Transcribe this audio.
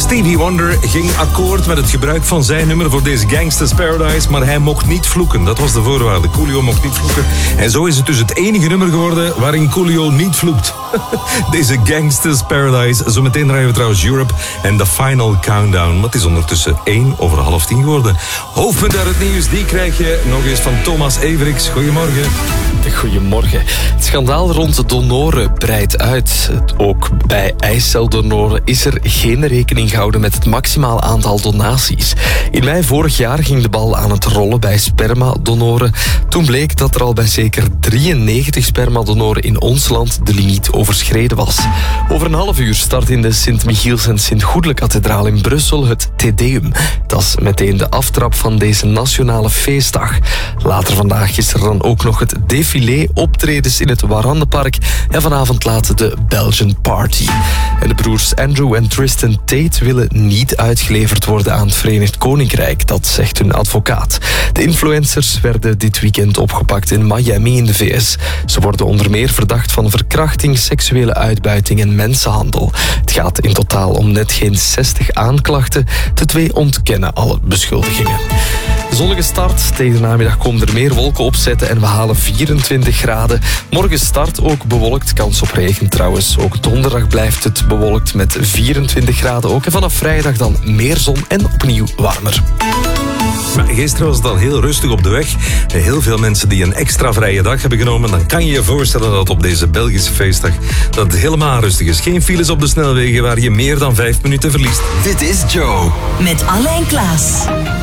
Stevie Wonder ging akkoord met het gebruik van zijn nummer voor deze Gangsta's Paradise, maar hij mocht niet vloeken. Dat was de voorwaarde. Coolio mocht niet vloeken. En zo is het dus het enige nummer geworden waarin Coolio niet vloekt. Deze Gangsta's Paradise. Zometeen draaien we trouwens Europe en The Final Countdown. Het is ondertussen 9:55 geworden. Hoofdpunt uit het nieuws, die krijg je nog eens van Thomas Everiks. Goedemorgen. Goedemorgen. Het schandaal rond donoren breidt uit. Ook bij eiceldonoren is er geen rekening gehouden met het maximaal aantal donaties. In mei vorig jaar ging de bal aan het rollen bij spermadonoren. Toen bleek dat er al bij zeker 93 spermadonoren in ons land de limiet overschreden was. Over een half uur start in de Sint-Michiels en Sint-Goedele-kathedraal in Brussel het Te Deum. Dat is meteen de aftrap van deze nationale feestdag. Later vandaag is er dan ook nog het défilé, optredens in het Warandenpark en vanavond laat de Belgian Party. En de broers Andrew en Tristan Tate willen niet uitgeleverd worden aan het Verenigd Koninkrijk, dat zegt hun advocaat. De influencers werden dit weekend opgepakt in Miami in de VS. Ze worden onder meer verdacht van verkrachting, seksuele uitbuiting en mensenhandel. Het gaat in totaal om net geen 60 aanklachten. De twee ontkennen alle beschuldigingen. Zonnige start. Tegen de namiddag komen er meer wolken opzetten en we halen 24 graden. Morgen start ook bewolkt, kans op regen trouwens. Ook donderdag blijft het bewolkt met 24 graden ook. En vanaf vrijdag dan meer zon en opnieuw warmer. Maar gisteren was het al heel rustig op de weg. Heel veel mensen die een extra vrije dag hebben genomen. Dan kan je je voorstellen dat op deze Belgische feestdag dat het helemaal rustig is. Geen files op de snelwegen waar je meer dan 5 minuten verliest. Dit is Joe. Met Alain Klaas.